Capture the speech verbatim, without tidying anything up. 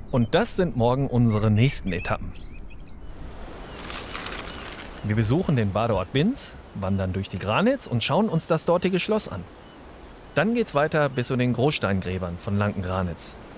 Und das sind morgen unsere nächsten Etappen. Wir besuchen den Badeort Binz, wandern durch die Granitz und schauen uns das dortige Schloss an. Dann geht's weiter bis zu den Großsteingräbern von Lanken-Granitz.